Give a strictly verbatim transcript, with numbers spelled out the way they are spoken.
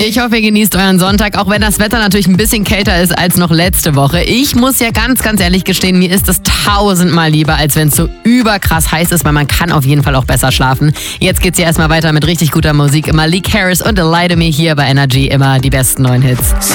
Ich hoffe, ihr genießt euren Sonntag, auch wenn das Wetter natürlich ein bisschen kälter ist als noch letzte Woche. Ich muss ja ganz, ganz ehrlich gestehen, mir ist es tausendmal lieber, als wenn es so überkrass heiß ist, weil man kann auf jeden Fall auch besser schlafen. Jetzt geht's hier erstmal weiter mit richtig guter Musik. Malik Harris und Lie to Me hier bei Energy, immer die besten neuen Hits.